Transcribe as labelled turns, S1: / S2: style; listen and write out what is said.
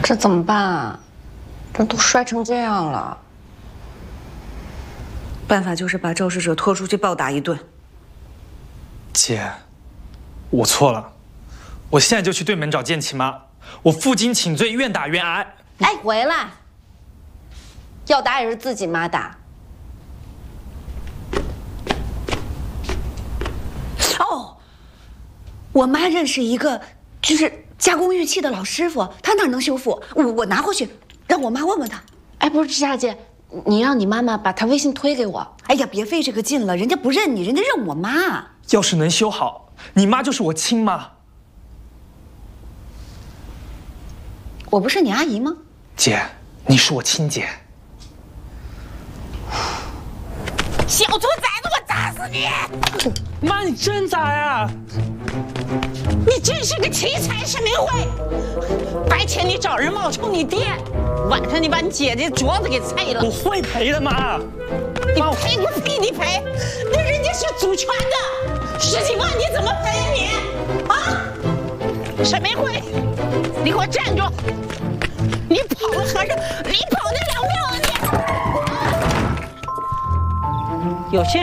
S1: 这怎么办啊？这都摔成这样了。
S2: 办法就是把肇事者拖出去暴打一顿。
S3: 姐，我错了，我现在就去对门找建琪妈，我负荆请罪，愿打愿挨。
S1: 哎，回来！要打也是自己妈打。
S2: 哦，我妈认识一个就是加工玉器的老师傅，他哪能修复？我拿回去，让我妈问问他。
S1: 哎，不是志夏姐，你让你妈妈把她微信推给我。
S2: 哎呀，别费这个劲了，人家不认你，人家认我妈。
S3: 要是能修好，你妈就是我亲妈。
S2: 我不是你阿姨吗？
S3: 姐，你是我亲姐。
S4: 小兔崽子，我打死你！
S3: 妈，你真打呀？
S4: 你真是个奇才，沈明辉！白天你找人冒充你爹，晚上你把你姐姐镯子给碎了。
S3: 我会赔的，妈。
S4: 你赔个屁！你赔，那人家是祖传的，10几万你怎么赔你？啊！沈明辉，你给我站住！你跑了合着，你跑得了命啊你！有些人。